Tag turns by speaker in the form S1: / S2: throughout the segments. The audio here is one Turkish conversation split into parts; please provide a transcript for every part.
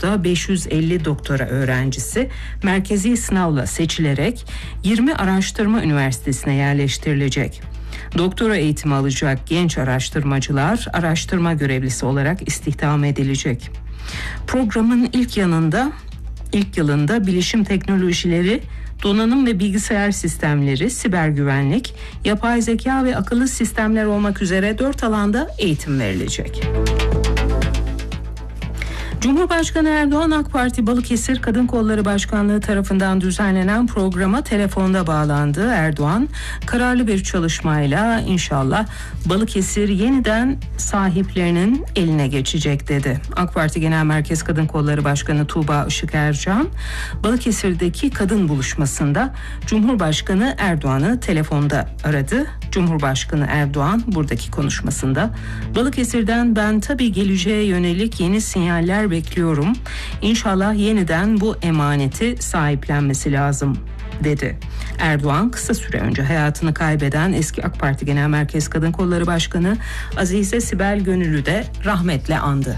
S1: Temmuz'da 550 doktora öğrencisi merkezi sınavla seçilerek 20 araştırma üniversitesine yerleştirilecek. Doktora eğitimi alacak genç araştırmacılar araştırma görevlisi olarak istihdam edilecek. Programın ilk yılında bilişim teknolojileri, donanım ve bilgisayar sistemleri, siber güvenlik, yapay zeka ve akıllı sistemler olmak üzere 4 alanda eğitim verilecek. Cumhurbaşkanı Erdoğan, AK Parti Balıkesir Kadın Kolları Başkanlığı tarafından düzenlenen programa telefonda bağlandı. Erdoğan, kararlı bir çalışmayla inşallah Balıkesir yeniden sahiplerinin eline geçecek dedi. AK Parti Genel Merkez Kadın Kolları Başkanı Tuğba Işık Ercan, Balıkesir'deki kadın buluşmasında Cumhurbaşkanı Erdoğan'ı telefonda aradı. Cumhurbaşkanı Erdoğan buradaki konuşmasında, Balıkesir'den ben tabii geleceğe yönelik yeni sinyaller bekliyorum. İnşallah yeniden bu emaneti sahiplenmesi lazım dedi. Erdoğan kısa süre önce hayatını kaybeden eski AK Parti Genel Merkez Kadın Kolları Başkanı Azize Sibel Gönüllü de rahmetle andı.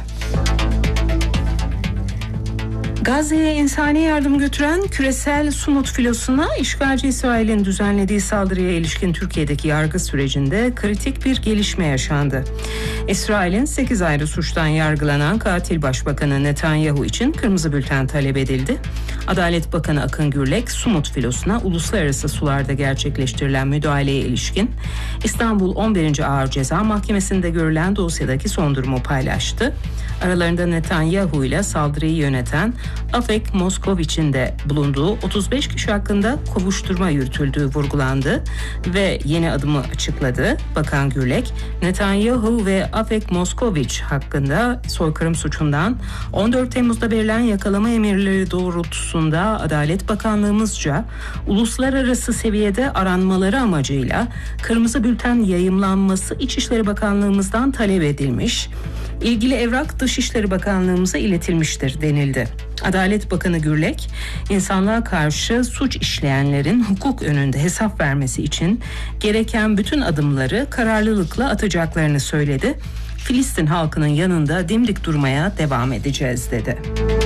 S1: Gazze'ye insani yardım götüren küresel Sumut filosuna işgalci İsrail'in düzenlediği saldırıya ilişkin Türkiye'deki yargı sürecinde kritik bir gelişme yaşandı. İsrail'in 8 ayrı suçtan yargılanan katil başbakanı Netanyahu için kırmızı bülten talep edildi. Adalet Bakanı Akın Gürlek, Sumut filosuna uluslararası sularda gerçekleştirilen müdahaleye ilişkin İstanbul 11. Ağır Ceza Mahkemesi'nde görülen dosyadaki son durumu paylaştı. Aralarında Netanyahu ile saldırıyı yöneten Afek Moskoviç'in de bulunduğu 35 kişi hakkında kovuşturma yürütüldüğü vurgulandı ve yeni adımı açıkladı. Bakan Gürlek, Netanyahu ve Afek Moskoviç hakkında soykırım suçundan 14 Temmuz'da verilen yakalama emirleri doğrultusunda Adalet Bakanlığımızca uluslararası seviyede aranmaları amacıyla kırmızı bülten yayımlanması İçişleri Bakanlığımızdan talep edilmiş. İlgili evrak Dışişleri Bakanlığımıza iletilmiştir denildi. Adalet Bakanı Gürlek, insanlığa karşı suç işleyenlerin hukuk önünde hesap vermesi için gereken bütün adımları kararlılıkla atacaklarını söyledi. Filistin halkının yanında dimdik durmaya devam edeceğiz dedi.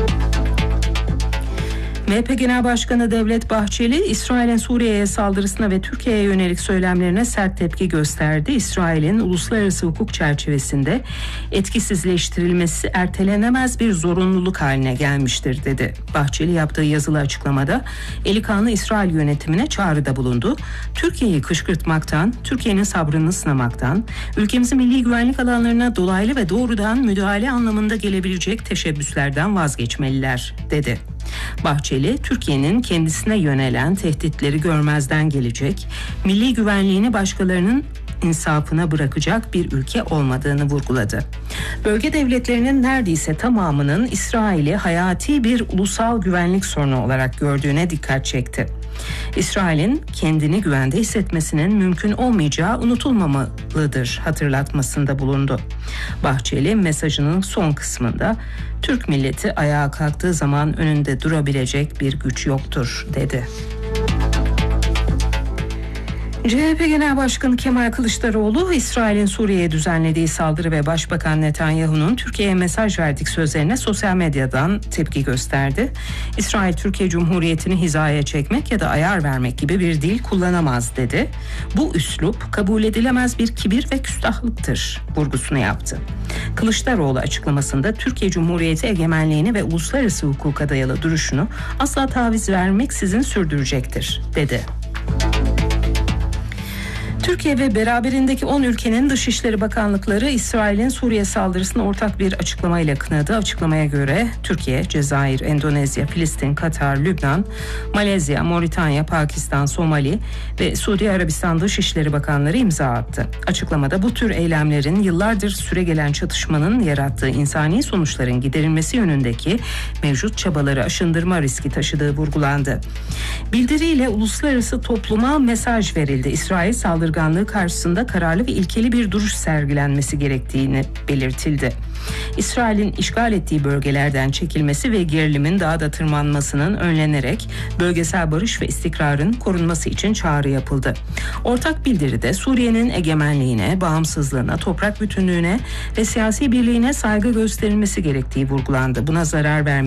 S1: MHP Genel Başkanı Devlet Bahçeli, İsrail'in Suriye'ye saldırısına ve Türkiye'ye yönelik söylemlerine sert tepki gösterdi. İsrail'in uluslararası hukuk çerçevesinde etkisizleştirilmesi ertelenemez bir zorunluluk haline gelmiştir dedi. Bahçeli yaptığı yazılı açıklamada eli kanlı İsrail yönetimine çağrıda bulundu. Türkiye'yi kışkırtmaktan, Türkiye'nin sabrını sınamaktan, ülkemizin milli güvenlik alanlarına dolaylı ve doğrudan müdahale anlamında gelebilecek teşebbüslerden vazgeçmeliler dedi. Bahçeli, Türkiye'nin kendisine yönelen tehditleri görmezden gelecek, milli güvenliğini başkalarının insafına bırakacak bir ülke olmadığını vurguladı. Bölge devletlerinin neredeyse tamamının İsrail'i hayati bir ulusal güvenlik sorunu olarak gördüğüne dikkat çekti. İsrail'in kendini güvende hissetmesinin mümkün olmayacağı unutulmamalıdır hatırlatmasında bulundu. Bahçeli mesajının son kısmında Türk milleti ayağa kalktığı zaman önünde durabilecek bir güç yoktur dedi. CHP Genel Başkanı Kemal Kılıçdaroğlu, İsrail'in Suriye'ye düzenlediği saldırı ve Başbakan Netanyahu'nun Türkiye'ye mesaj verdik sözlerine sosyal medyadan tepki gösterdi. İsrail, Türkiye Cumhuriyeti'ni hizaya çekmek ya da ayar vermek gibi bir dil kullanamaz dedi. Bu üslup kabul edilemez bir kibir ve küstahlıktır vurgusunu yaptı. Kılıçdaroğlu açıklamasında Türkiye Cumhuriyeti egemenliğini ve uluslararası hukuka dayalı duruşunu asla taviz vermeksizin sürdürecektir dedi. Türkiye ve beraberindeki 10 ülkenin Dışişleri Bakanlıkları İsrail'in Suriye saldırısını ortak bir açıklamayla kınadı. Açıklamaya göre Türkiye, Cezayir, Endonezya, Filistin, Katar, Lübnan, Malezya, Moritanya, Pakistan, Somali ve Suudi Arabistan Dışişleri Bakanları imza attı. Açıklamada bu tür eylemlerin yıllardır süregelen çatışmanın yarattığı insani sonuçların giderilmesi yönündeki mevcut çabaları aşındırma riski taşıdığı vurgulandı. Bildiriyle uluslararası topluma mesaj verildi. İsrail saldırganlığı karşısında kararlı ve ilkeli bir duruş sergilenmesi gerektiğini belirtildi. İsrail'in işgal ettiği bölgelerden çekilmesi ve gerilimin daha da tırmanmasının önlenerek bölgesel barış ve istikrarın korunması için çağrı yapıldı. Ortak bildiride Suriye'nin egemenliğine, bağımsızlığına, toprak bütünlüğüne ve siyasi birliğine saygı gösterilmesi gerektiği vurgulandı. Buna zarar vermeye